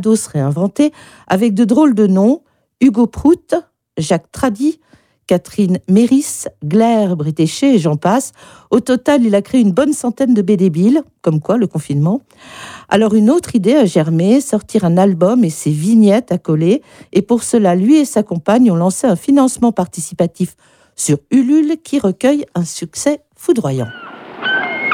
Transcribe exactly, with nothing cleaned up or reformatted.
ados réinventés, avec de drôles de noms, Hugo Prout, Jacques Trady, Catherine Méris, Glaire Bretéché et j'en passe. Au total, il a créé une bonne centaine de B D débiles, comme quoi le confinement. Alors une autre idée a germé, sortir un album et ses vignettes à coller. Et pour cela, lui et sa compagne ont lancé un financement participatif sur Ulule qui recueille un succès foudroyant.